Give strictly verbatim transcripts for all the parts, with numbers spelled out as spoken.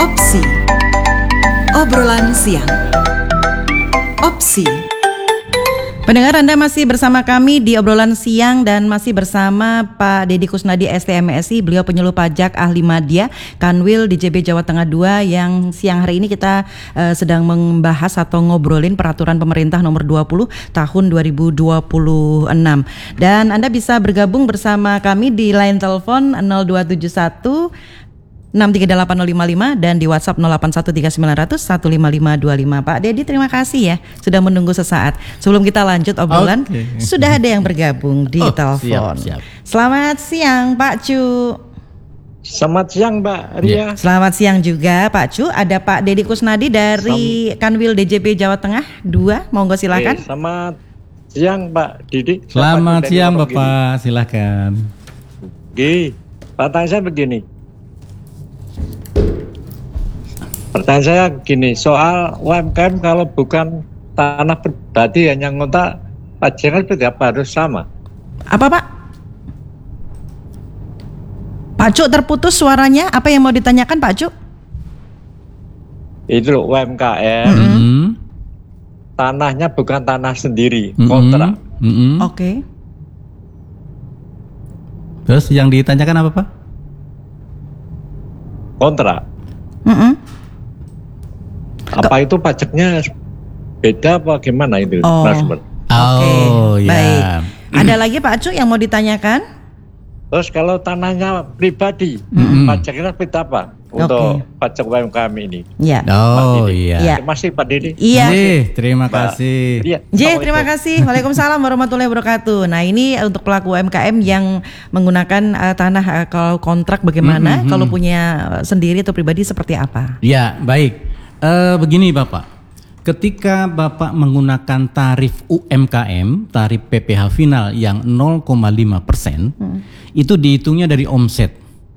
Opsi Obrolan Siang. Opsi. Pendengar, Anda masih bersama kami di Obrolan Siang dan masih bersama Pak Deddy Kusnadi S T M S I. Beliau penyuluh pajak ahli madya Kanwil D J B Jawa Tengah dua, yang siang hari ini kita uh, sedang membahas atau ngobrolin peraturan pemerintah nomor dua puluh tahun dua ribu dua puluh enam. Dan Anda bisa bergabung bersama kami di line telepon nol dua tujuh satu enam tiga delapan nol lima lima dan di WhatsApp nol delapan satu tiga sembilan nol nol satu lima lima dua lima. Pak Deddy, terima kasih ya sudah menunggu sesaat. Sebelum kita lanjut obrolan, okay. Sudah ada yang bergabung di oh, telepon. Siap, siap. Selamat siang Pak Cu. Selamat siang Mbak Ria. Yeah. Selamat siang juga Pak Cu. Ada Pak Deddy Kusnadi dari Sam- Kanwil D J B Jawa Tengah dua. Monggo silakan. Okay, selamat siang Pak Deddy. Selamat siang Bapak, silakan. Oke, pertanyaan saya begini. Pertanyaan saya gini, soal U M K M kalau bukan tanah pribadi hanya ngontrak, pajaknya seperti apa, harus sama? Apa Pak? Pak Cuk, terputus suaranya. Apa yang mau ditanyakan Pak Cuk? Itu loh, U M K M, mm-hmm. tanahnya bukan tanah sendiri, mm-hmm. kontrak. Mm-hmm. Oke. Okay. Terus yang ditanyakan apa Pak? Kontrak. Mm-hmm. Apa itu pajaknya beda apa gimana itu? Oh, Oke, oh, ya. Baik. Ada lagi Pak Cu yang mau ditanyakan? Terus kalau tanahnya pribadi, mm-hmm. pajaknya beda apa untuk okay. pajak U M K M ini? Ya. Oh iya. Ya. Terima kasih Pak Deddy. Iya. Jih, terima kasih. Jih, terima kasih. Waalaikumsalam warahmatullahi wabarakatuh. Nah, ini untuk pelaku U M K M yang menggunakan uh, tanah uh, kalau kontrak bagaimana? Mm-hmm. Kalau punya sendiri atau pribadi seperti apa? Ya, baik. Uh, begini Bapak, ketika Bapak menggunakan tarif U M K M, tarif P P H final yang nol koma lima persen, hmm. itu dihitungnya dari omset.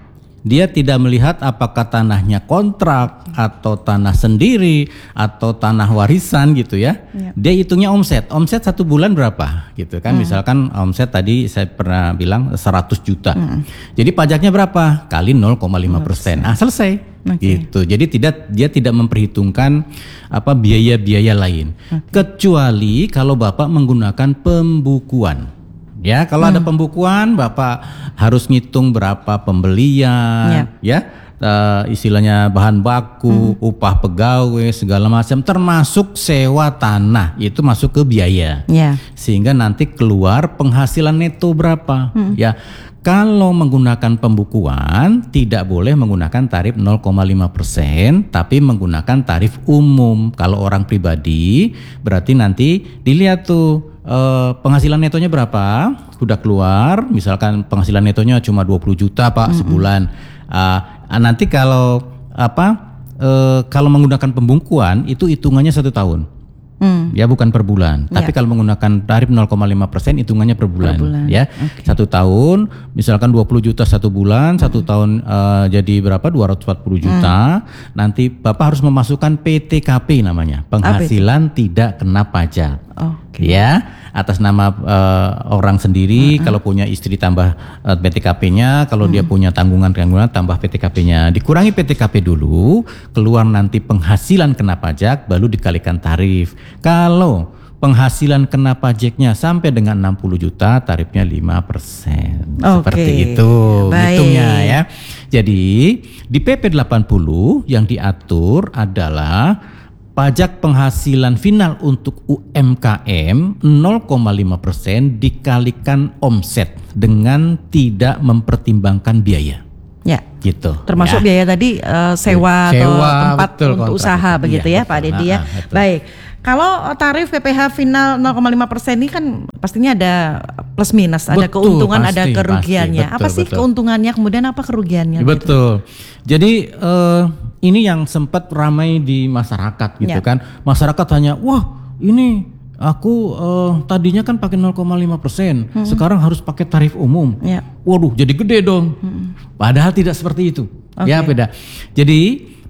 Dia tidak melihat apakah tanahnya kontrak atau tanah sendiri atau tanah warisan gitu ya. Ya. Dia hitungnya omset. Omset satu bulan berapa gitu kan. Hmm. Misalkan omset tadi saya pernah bilang seratus juta. Hmm. Jadi pajaknya berapa? Kali nol koma lima persen. Ah, selesai. Okay. Gitu. Jadi tidak dia tidak memperhitungkan apa biaya-biaya lain. Okay. Kecuali kalau Bapak menggunakan pembukuan. Ya, kalau hmm. ada pembukuan, Bapak harus ngitung berapa pembelian, yeah. ya, uh, istilahnya bahan baku, hmm. upah pegawai, segala macam, termasuk sewa tanah, itu masuk ke biaya, yeah. sehingga nanti keluar penghasilan neto berapa, hmm. ya. Kalau menggunakan pembukuan, tidak boleh menggunakan tarif nol koma lima persen, tapi menggunakan tarif umum. Kalau orang pribadi, berarti nanti dilihat tuh eh, penghasilan netonya berapa, sudah keluar. Misalkan penghasilan netonya cuma dua puluh juta Pak mm-hmm. sebulan. Uh, nanti kalau apa? Eh, kalau menggunakan pembukuan itu hitungannya satu tahun. Hmm. Ya bukan per bulan, ya. Tapi kalau menggunakan tarif nol koma lima persen hitungannya per bulan, per bulan. Ya okay. Satu tahun misalkan dua puluh juta satu bulan, hmm. satu tahun uh, jadi berapa dua ratus empat puluh juta. hmm. Nanti Bapak harus memasukkan P T K P namanya, penghasilan tidak kena pajak, okay. ya atas nama uh, orang sendiri. uh-huh. Kalau punya istri tambah uh, P T K P-nya, kalau uh-huh. dia punya tanggungan-tanggungan tambah P T K P-nya, dikurangi P T K P dulu, keluar nanti penghasilan kena pajak, baru dikalikan tarif. Kalau penghasilan kena pajaknya sampai dengan enam puluh juta, tarifnya lima persen. Okay. Seperti itu hitungnya ya. Jadi di P P delapan puluh yang diatur adalah pajak penghasilan final untuk U M K M nol koma lima persen dikalikan omset dengan tidak mempertimbangkan biaya. Ya, gitu. Termasuk ya. Biaya tadi uh, sewa, sewa atau tempat betul, untuk kontrak. Usaha begitu ya, ya Pak Deddy ya. Nah, baik. Kalau tarif P P H final nol koma lima persen ini kan pastinya ada plus minus, betul, ada keuntungan, pasti, ada kerugiannya. Pasti, betul, apa sih betul. keuntungannya, kemudian apa kerugiannya? Betul. Gitu? Jadi uh, ini yang sempat ramai di masyarakat gitu ya. kan. Masyarakat hanya, wah ini aku uh, tadinya kan pakai nol koma lima persen, hmm. sekarang harus pakai tarif umum. Ya. Waduh, jadi gede dong. Hmm. Padahal tidak seperti itu. Okay. Ya beda. Jadi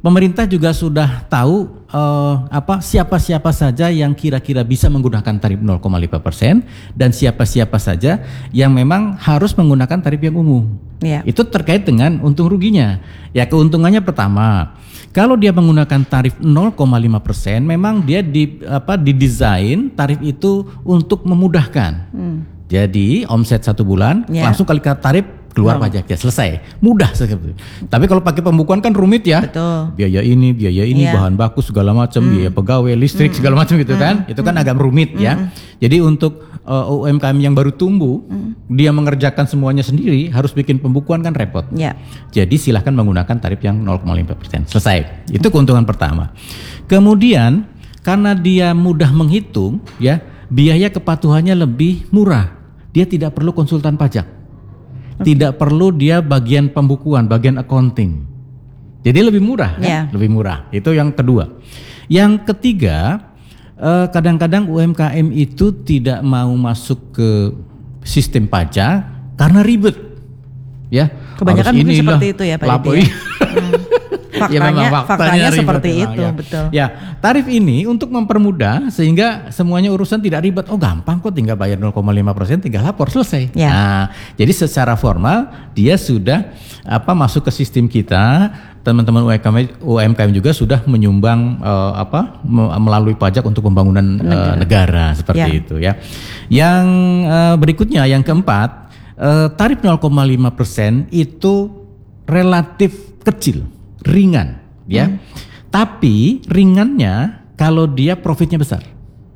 pemerintah juga sudah tahu uh, apa siapa-siapa saja yang kira-kira bisa menggunakan tarif nol koma lima persen dan siapa-siapa saja yang memang harus menggunakan tarif yang umum. Ya. Itu terkait dengan untung ruginya. Ya, keuntungannya pertama, kalau dia menggunakan tarif nol koma lima persen, memang dia di apa didesain tarif itu untuk memudahkan. Hmm. Jadi omset satu bulan ya. Langsung kali tarif keluar oh. pajaknya, selesai, mudah sekali. Tapi kalau pakai pembukuan kan rumit ya. Betul. Biaya ini, biaya ini, yeah. bahan baku segala macam, mm. biaya pegawai, listrik mm. segala macam gitu mm. kan. Itu kan mm. agak rumit mm. ya. Jadi untuk uh, U M K M yang baru tumbuh, mm. dia mengerjakan semuanya sendiri, harus bikin pembukuan kan repot. Yeah. Jadi silahkan menggunakan tarif yang nol koma lima persen. Selesai. Itu keuntungan pertama. Kemudian karena dia mudah menghitung, ya, biaya kepatuhannya lebih murah. Dia tidak perlu konsultan pajak. Tidak perlu dia bagian pembukuan, bagian accounting. Jadi lebih murah, kan? Yeah. Lebih murah. Itu yang kedua. Yang ketiga, eh, kadang-kadang U M K M itu tidak mau masuk ke sistem pajak karena ribet. Ya. Kebanyakan mungkin seperti itu ya Pak Edi. Faktanya, ya, memang faktanya, faktanya ribet, seperti memang, itu, ya. Betul. Ya, tarif ini untuk mempermudah sehingga semuanya urusan tidak ribet. Oh, gampang kok, tinggal bayar nol koma lima persen, tinggal lapor, selesai. Ya. Nah, jadi secara formal dia sudah apa masuk ke sistem kita. Teman-teman U M K M juga sudah menyumbang uh, apa melalui pajak untuk pembangunan negara, uh, negara seperti ya. Itu ya. Yang uh, berikutnya, yang keempat, uh, tarif nol koma lima persen itu relatif kecil. Ringan, ya. Hmm. Tapi ringannya kalau dia profitnya besar.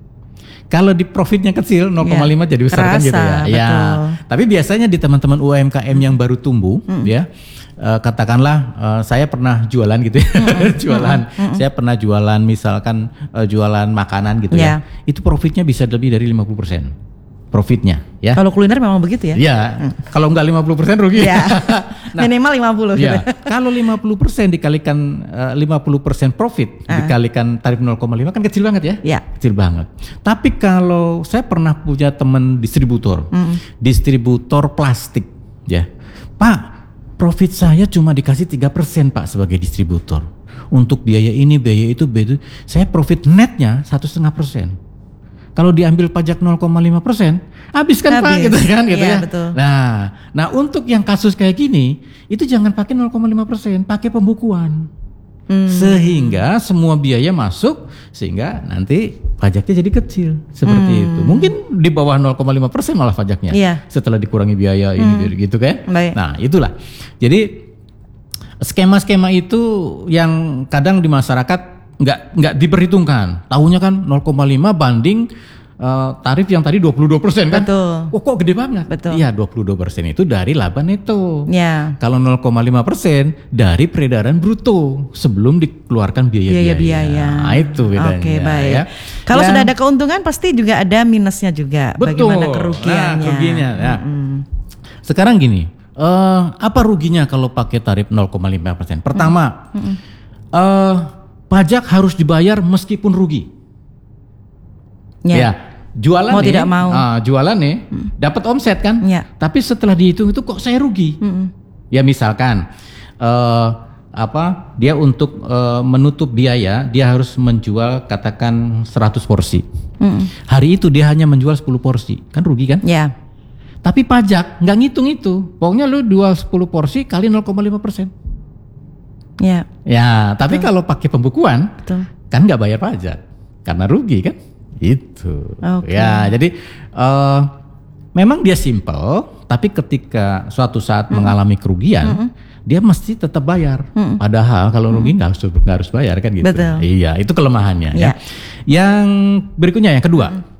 Kalau di profitnya kecil nol koma lima ya, jadi besar kan gitu ya. Betul. Ya. Tapi biasanya di teman-teman U M K M yang baru tumbuh, hmm. ya. Uh, katakanlah uh, saya pernah jualan gitu ya. Hmm. jualan. Hmm. Saya pernah jualan misalkan uh, jualan makanan gitu ya. ya. Itu profitnya bisa lebih dari lima puluh persen. Profitnya ya. Kalau kuliner memang begitu ya? Iya. Hmm. Kalau enggak lima puluh persen rugi. Ya. Nah, minimal lima puluh ya. gitu. Kalau lima puluh persen dikalikan uh, lima puluh persen profit uh. dikalikan tarif nol koma lima kan kecil banget ya? Ya. Kecil banget. Tapi kalau saya pernah punya teman distributor, mm. distributor plastik ya. Pak, profit saya cuma dikasih tiga persen Pak sebagai distributor. Untuk biaya ini, biaya itu, biaya itu. Saya profit netnya satu koma lima persen. Kalau diambil pajak nol koma lima persen, habis kan Pak gitu kan gitu ya. Betul. Nah, nah untuk yang kasus kayak gini, itu jangan pakai nol koma lima persen, pakai pembukuan. Hmm. Sehingga semua biaya masuk sehingga nanti pajaknya jadi kecil seperti hmm. itu. Mungkin di bawah nol koma lima persen malah pajaknya. Iya. Setelah dikurangi biaya ini hmm. gitu kan. Baik. Nah, itulah. Jadi skema-skema itu yang kadang di masyarakat nggak nggak diperhitungkan. Tahunya kan nol koma lima banding uh, tarif yang tadi dua puluh dua persen kan. Betul. Oh, kok gede banget. Betul. Iya, dua puluh dua persen itu dari laba neto. Ya. Kalau nol koma lima persen dari peredaran bruto sebelum dikeluarkan biaya-biaya. Biaya-biaya. Nah, itu bedanya. Oke, baik. Ya. Kalau ya. Sudah ada keuntungan pasti juga ada minusnya juga. Betul. Bagaimana kerugiannya? Nah, kerugiannya. Ya. Mm-hmm. Sekarang gini, uh, apa ruginya kalau pakai tarif nol koma lima persen? Pertama, mm-hmm. uh, pajak harus dibayar meskipun rugi. Ya, ya jualan mau nih, tidak mau. Uh, jualan nih, hmm. dapat omset kan? Ya. Tapi setelah dihitung itu kok saya rugi? Hmm. Ya misalkan, uh, apa? Dia untuk uh, menutup biaya, dia harus menjual katakan seratus porsi. Hmm. Hari itu dia hanya menjual sepuluh porsi, kan rugi kan? Ya. Tapi pajak nggak ngitung itu. Pokoknya lu jual sepuluh porsi kali nol koma lima persen. Ya. Ya, tapi betul. Kalau pakai pembukuan, betul. Kan nggak bayar pajak karena rugi kan? Itu. Okay. Ya, jadi uh, memang dia simple, tapi ketika suatu saat mm. mengalami kerugian, mm-hmm. dia mesti tetap bayar. Mm. Padahal kalau rugi nggak mm. harus nggak harus bayar kan gitu. Betul. Iya, itu kelemahannya. Yeah. Ya. Yang berikutnya yang kedua, mm.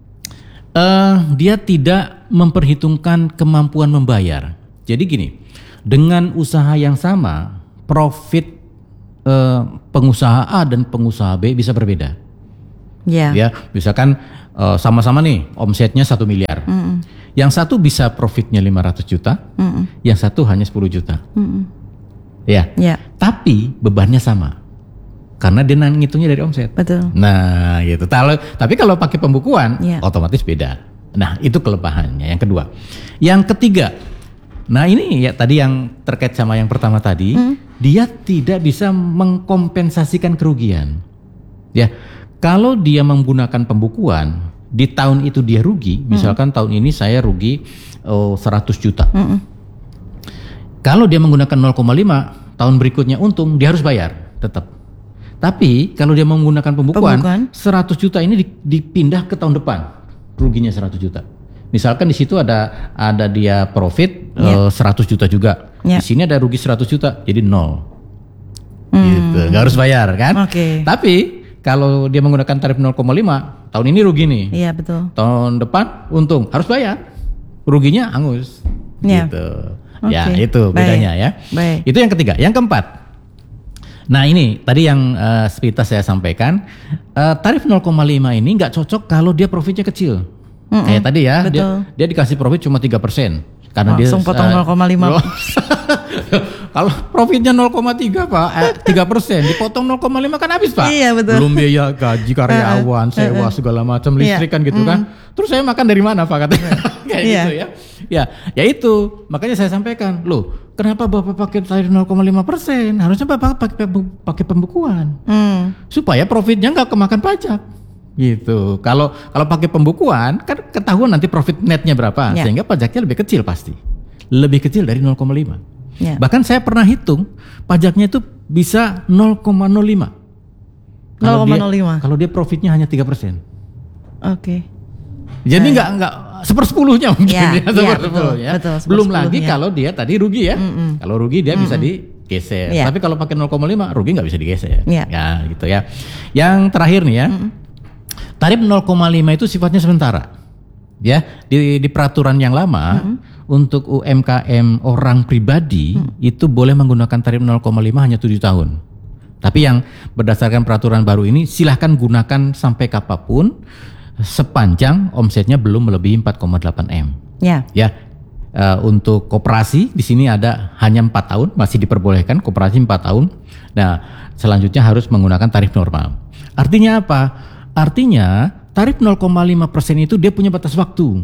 uh, dia tidak memperhitungkan kemampuan membayar. Jadi gini, dengan usaha yang sama. Profit eh, pengusaha A dan pengusaha B bisa berbeda. Yeah. Ya, misalkan eh, sama-sama nih omsetnya satu miliar. Mm-mm. Yang satu bisa profitnya lima ratus juta, Mm-mm. yang satu hanya sepuluh juta. Mm-mm. Ya. Yeah. Tapi bebannya sama. Karena dia ngitungnya dari omset. Betul. Nah, gitu. Kalau tapi kalau pakai pembukuan, yeah. otomatis beda. Nah, itu kelebihannya. Yang kedua. Yang ketiga, Nah ini ya tadi yang terkait sama yang pertama tadi, hmm. dia tidak bisa mengkompensasikan kerugian. Ya, kalau dia menggunakan pembukuan di tahun itu dia rugi, misalkan hmm. tahun ini saya rugi oh, seratus juta. Hmm. Kalau dia menggunakan nol koma lima, tahun berikutnya untung, dia harus bayar tetap. Tapi kalau dia menggunakan pembukuan, pembukuan? seratus juta ini dipindah ke tahun depan, ruginya seratus juta. Misalkan di situ ada ada dia profit yeah. uh, seratus juta juga. Yeah. Di sini ada rugi seratus juta, jadi nol. Hmm. Gitu, nggak harus bayar kan? Okay. Tapi kalau dia menggunakan tarif nol koma lima, tahun ini rugi nih. Iya yeah, betul. Tahun depan untung, harus bayar. Ruginya angus. Yeah. Gitu. Okay. Ya, itu bedanya Baik. ya. Baik. Itu yang ketiga. Yang keempat. Nah ini tadi yang uh, sepintas saya sampaikan, uh, tarif nol koma lima ini nggak cocok kalau dia profitnya kecil. Mm-mm. Kayak tadi ya, dia, dia dikasih profit cuma tiga persen. Karena langsung dia potong uh, nol koma lima. Kalau profitnya nol koma tiga Pak, eh, tiga persen dipotong nol koma lima kan habis Pak. Iya betul. Belum biaya gaji karyawan, sewa segala macam, listrik kan gitu kan. Terus saya makan dari mana Pak katanya? Kayak iya. gitu ya. Ya, ya itu. Makanya saya sampaikan, loh, kenapa Bapak pakai tarif nol koma lima persen? Harusnya Bapak pakai pakai pembukuan. Hmm. Supaya profitnya nggak kemakan pajak. Gitu. Kalau kalau pakai pembukuan kan ketahuan nanti profit netnya berapa, ya. Sehingga pajaknya lebih kecil pasti. Lebih kecil dari nol koma lima. Ya. Bahkan saya pernah hitung pajaknya itu bisa nol koma nol lima. nol koma nol lima. Kalau dia profitnya hanya tiga persen. Oke. Okay. Jadi nggak nggak sepersepuluhnya mungkin ya, ya, sepersepuluh ya. Betul, belum lagi kalau dia tadi rugi ya. Mm-mm. Kalau rugi dia Mm-mm. bisa digeser. Ya. Tapi kalau pakai nol koma lima rugi nggak bisa digeser. Ya. Ya gitu ya. Yang terakhir nih ya. Mm-mm. Tarif nol koma lima itu sifatnya sementara. Ya, di, di peraturan yang lama mm-hmm. untuk U M K M orang pribadi mm. itu boleh menggunakan tarif nol koma lima hanya tujuh tahun. Tapi yang berdasarkan peraturan baru ini silahkan gunakan sampai kapanpun sepanjang omsetnya belum melebihi empat koma delapan M. Ya. Ya. Uh, untuk koperasi di sini ada hanya empat tahun, masih diperbolehkan koperasi empat tahun. Nah, selanjutnya harus menggunakan tarif normal. Artinya apa? Artinya tarif nol koma lima persen itu dia punya batas waktu.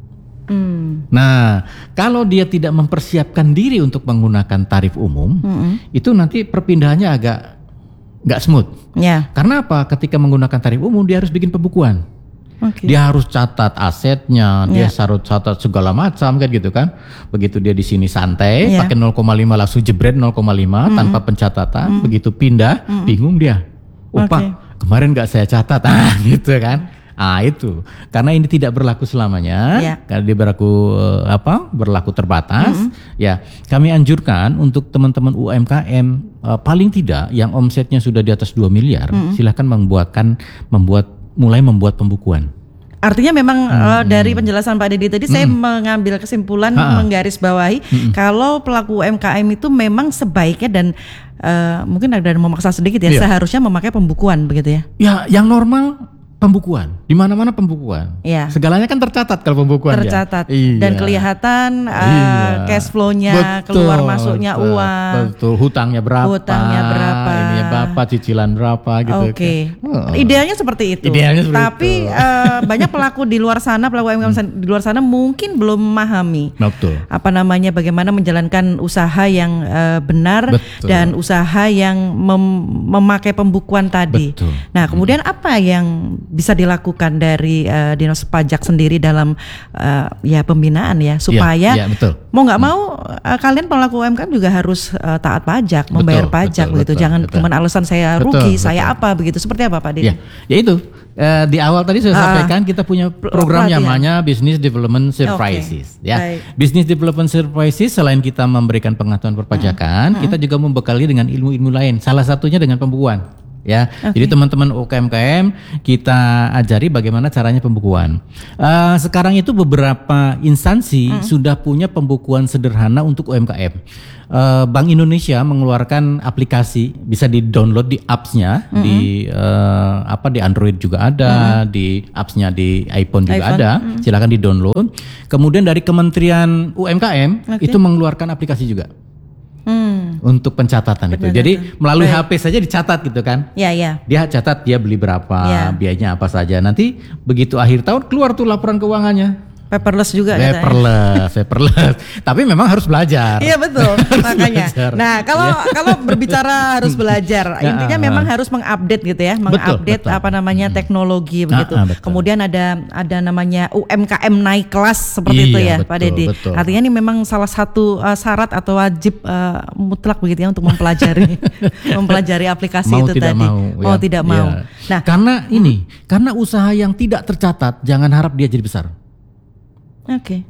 Hmm. Nah, kalau dia tidak mempersiapkan diri untuk menggunakan tarif umum, hmm. itu nanti perpindahannya agak nggak smooth. Ya. Karena apa? Ketika menggunakan tarif umum dia harus bikin pembukuan. Okay. Dia harus catat asetnya, dia yeah. harus catat segala macam kan gitu kan. Begitu dia di sini santai, yeah. pakai nol koma lima langsung jebret nol koma lima mm-hmm. tanpa pencatatan, mm-hmm. begitu pindah, mm-hmm. bingung dia. Oh okay. Pak, kemarin nggak saya catat, ah gitu kan. Ah itu, karena ini tidak berlaku selamanya, yeah. karena dia berlaku apa? Berlaku terbatas. Mm-hmm. Ya, kami anjurkan untuk teman-teman U M K M uh, paling tidak yang omsetnya sudah di atas dua miliar, mm-hmm. silahkan membuatkan membuat mulai membuat pembukuan. Artinya memang hmm. uh, dari penjelasan Pak Dedi tadi hmm. saya mengambil kesimpulan, ha-ha. menggarisbawahi hmm. kalau pelaku U M K M itu memang sebaiknya dan uh, mungkin ada memaksa sedikit ya, yeah. seharusnya memakai pembukuan begitu ya. Ya, yang normal pembukuan, di mana-mana pembukuan. Ya. Segalanya kan tercatat kalau pembukuan. Tercatat. Ya. Dan iya. kelihatan uh, iya. cash flow-nya, betul, keluar masuknya betul, uang. Betul, hutangnya berapa? Hutangnya berapa? Ini berapa, cicilan berapa gitu. Oke. Okay. Oh. Idealnya seperti itu. Idealnya seperti Tapi itu. uh, banyak pelaku di luar sana, pelaku U M K M hmm. di luar sana mungkin belum memahami. Betul. Apa namanya, bagaimana menjalankan usaha yang uh, benar betul. Dan usaha yang mem- memakai pembukuan tadi. Betul. Nah, kemudian hmm. apa yang bisa dilakukan dari uh, Dinas Pajak sendiri dalam uh, ya pembinaan ya supaya ya, ya, betul. mau nggak hmm. mau uh, kalian pelaku U M K M juga harus uh, taat pajak, betul, membayar pajak betul, begitu. Betul, Jangan cuma alasan saya betul, rugi, betul. saya apa begitu. Seperti apa Pak Dedi? Ya, ya itu uh, di awal tadi saya uh, sampaikan kita punya program yang namanya Business Development Services. Okay. Ya, Baik. Business Development Services selain kita memberikan pengetahuan perpajakan, hmm. kita juga membekali dengan ilmu-ilmu lain. Salah satunya dengan pembukuan. Ya, okay. Jadi teman-teman U K M K M kita ajari bagaimana caranya pembukuan. Uh, sekarang itu beberapa instansi mm. sudah punya pembukuan sederhana untuk U M K M. Uh, Bank Indonesia mengeluarkan aplikasi, bisa di-download di apps-nya, mm-hmm. di uh, apa di Android juga ada, mm-hmm. di apps-nya di iPhone juga iPhone. ada. Mm-hmm. Silakan di-download. Kemudian dari Kementerian U M K M okay. itu mengeluarkan aplikasi juga. Hmm. Untuk pencatatan Benar, itu. Jadi melalui Baik. H P saja dicatat gitu kan. Ya, ya. Dia catat dia beli berapa, ya. biayanya apa saja. Nanti begitu akhir tahun keluar tuh laporan keuangannya. paperless juga katanya. Paperless, paperless. Tapi memang harus belajar. Iya betul, makanya. belajar. Nah kalau Iya. kalau berbicara harus belajar, Ya, intinya ah, memang ah. harus mengupdate gitu ya, Betul, mengupdate betul. apa namanya teknologi Ah, begitu. ah, betul. Kemudian ada ada namanya U M K M naik kelas seperti itu Iya, ya, Pak betul, Dedi. betul. Artinya ini memang salah satu uh, syarat atau wajib uh, mutlak begitu ya untuk mempelajari mempelajari aplikasi Mau itu tidak tadi. mau, Mau ya. tidak Iya. mau. Nah, karena ini, karena usaha yang tidak tercatat, jangan harap dia jadi besar. oke.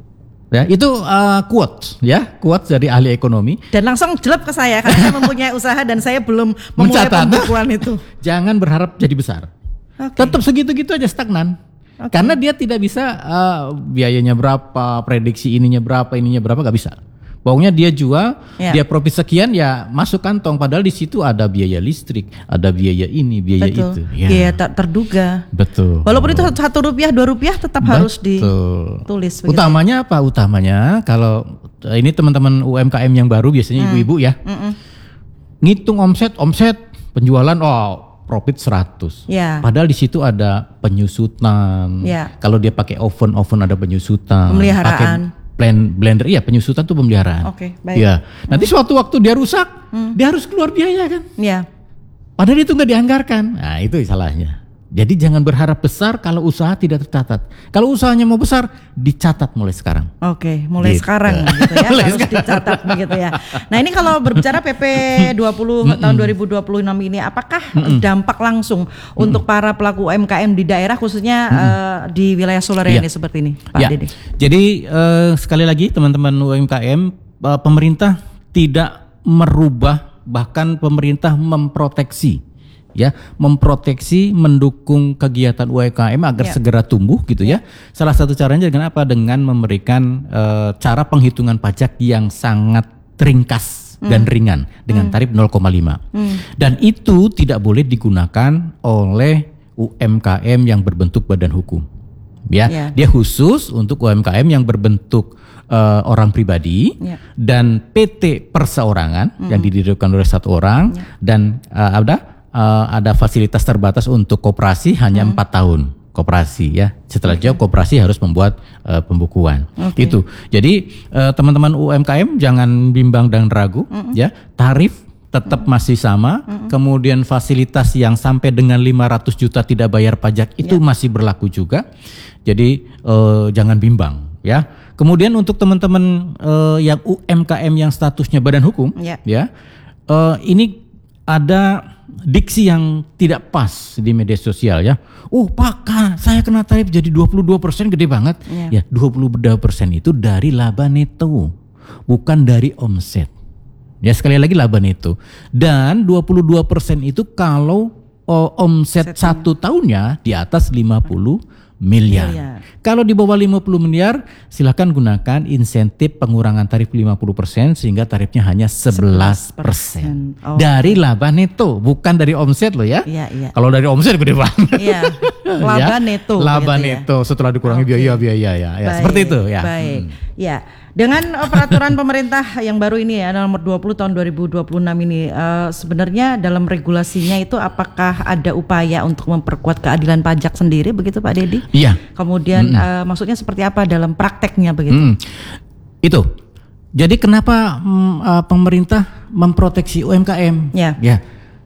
Ya, itu uh, quotes ya, quotes dari ahli ekonomi. Dan langsung jelek ke saya karena saya mempunyai usaha dan saya belum memulai Mencatat. pembukuan itu. Jangan berharap jadi besar. Oke. Tetap segitu-gitu aja stagnan. Oke. Karena dia tidak bisa uh, biayanya berapa, prediksi ininya berapa, ininya berapa, nggak bisa. Pokoknya dia jual, Ya. dia profit sekian ya masuk kantong. Padahal di situ ada biaya listrik, ada biaya ini, biaya Betul. itu. Biaya tak terduga. Betul. Walaupun itu satu rupiah, dua rupiah tetap harus ditulis. begitu. Utamanya apa? Utamanya kalau eh, ini teman-teman U M K M yang baru biasanya ibu-ibu ya, Mm-mm. ngitung omset, omset penjualan, oh profit seratus. Ya. Padahal di situ ada penyusutan. Ya. Kalau dia pakai oven, oven ada penyusutan. Pemeliharaan. Pakai blend, blender, iya penyusutan itu pemeliharaan. Oke, baik. Iya. Nanti suatu waktu dia rusak, dia harus keluar biaya kan. Ya. Padahal itu nggak dianggarkan. Nah itu salahnya. Jadi jangan berharap besar kalau usaha tidak tercatat. Kalau usahanya mau besar, dicatat mulai sekarang. Oke, mulai Gitu. sekarang gitu ya, Mulai harus sekarang. dicatat begitu ya. Nah ini kalau berbicara P P dua puluh tahun dua ribu dua puluh enam ini, apakah dampak langsung untuk para pelaku U M K M di daerah khususnya eh, di wilayah Sularia Iya. ini seperti ini, Pak Ya. Dede? Jadi eh, sekali lagi teman-teman U M K M, eh, pemerintah tidak merubah, bahkan pemerintah memproteksi. Ya, memproteksi, mendukung kegiatan U M K M agar Ya. segera tumbuh gitu ya. Salah satu caranya dengan apa? Dengan memberikan eh, cara penghitungan pajak yang sangat ringkas dan ringan dengan tarif nol koma lima. Dan itu tidak boleh digunakan oleh U M K M yang berbentuk badan hukum. Ya, Ya. dia khusus untuk U M K M yang berbentuk eh, orang pribadi Ya. dan P T perseorangan yang didirikan oleh satu orang dan eh, ada eh, ada fasilitas terbatas untuk koperasi hanya empat tahun koperasi ya. Setelah jauh koperasi harus membuat eh, pembukuan. Oke. Itu. Jadi eh, teman-teman U M K M jangan bimbang dan ragu ya. Tarif tetap masih sama. Kemudian fasilitas yang sampai dengan lima ratus juta tidak bayar pajak itu masih berlaku juga. Jadi eh, jangan bimbang ya. Kemudian untuk teman-teman eh, yang U M K M yang statusnya badan hukum Ya. ya. eh, ini ada diksi yang tidak pas di media sosial ya. Oh Pak, Kak, saya kena tarif jadi dua puluh dua persen, gede banget. Ya. Ya, dua puluh dua persen itu dari laba neto, bukan dari omset. Ya sekali lagi laba neto. Dan dua puluh dua persen itu kalau oh, omset Omsetnya. satu tahunnya di atas lima puluh miliar. Miliar. Kalau di bawah lima puluh miliar, silakan gunakan insentif pengurangan tarif lima puluh persen sehingga tarifnya hanya sebelas persen. Oh. Dari laba neto, bukan dari omset loh ya. Iya, iya. Kalau dari omset gede banget. Iya, laba neto. Laba gitu ya. neto setelah dikurangi Oke. biaya-biaya ya. Ya, Baik, seperti itu ya. Baik. Hmm. Ya, dengan uh, peraturan pemerintah yang baru ini ya nomor dua puluh tahun dua ribu dua puluh enam ini uh, sebenarnya dalam regulasinya itu apakah ada upaya untuk memperkuat keadilan pajak sendiri begitu Pak Dedi? Iya. Kemudian uh, maksudnya seperti apa dalam prakteknya begitu? Hmm. Itu. Jadi kenapa mm, uh, pemerintah memproteksi U M K M? Ya. Ya.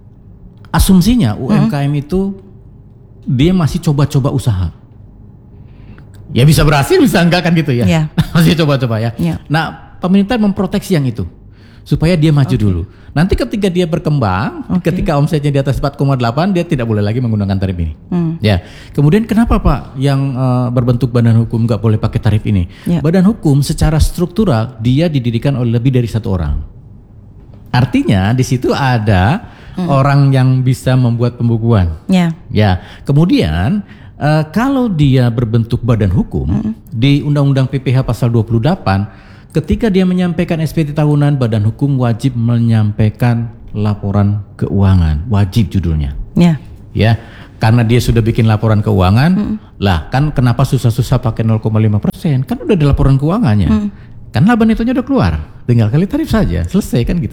Asumsinya U M K M itu dia masih coba-coba usaha. Ya bisa berhasil, bisa enggak kan gitu ya. Ya. Masih coba-coba ya. Ya. Nah, pemerintah memproteksi yang itu supaya dia maju dulu. Nanti ketika dia berkembang, Oke. ketika omsetnya di atas empat koma delapan, dia tidak boleh lagi menggunakan tarif ini. Hmm. Ya. Kemudian kenapa Pak yang eh, berbentuk badan hukum nggak boleh pakai tarif ini? Ya. Badan hukum secara struktural dia didirikan oleh lebih dari satu orang. Artinya di situ ada orang yang bisa membuat pembukuan. Ya. Ya, kemudian eh, kalau dia berbentuk badan hukum di Undang-Undang P P H pasal dua puluh delapan, ketika dia menyampaikan S P T tahunan, badan hukum wajib menyampaikan laporan keuangan, wajib judulnya. Ya. Ya, karena dia sudah bikin laporan keuangan, lah kan kenapa susah-susah pakai nol koma lima persen? Kan udah ada laporan keuangannya. Kan laba netonya udah keluar, tinggal kali tarif saja, selesai kan gitu.